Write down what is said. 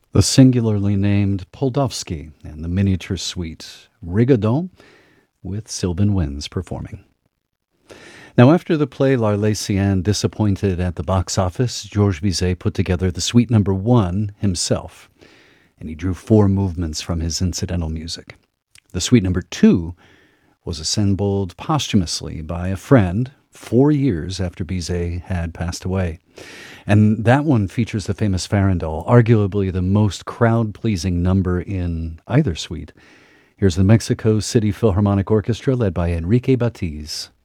The singularly named Poldovsky and the miniature suite Rigaudon with Sylvan Winds performing. Now, after the play L'Arlésienne disappointed at the box office, Georges Bizet put together the suite number one himself, and he drew four movements from his incidental music. The suite number two was assembled posthumously by a friend 4 years after Bizet had passed away. And that one features the famous Farandole, arguably the most crowd-pleasing number in either suite. Here's the Mexico City Philharmonic Orchestra led by Enrique Batiz.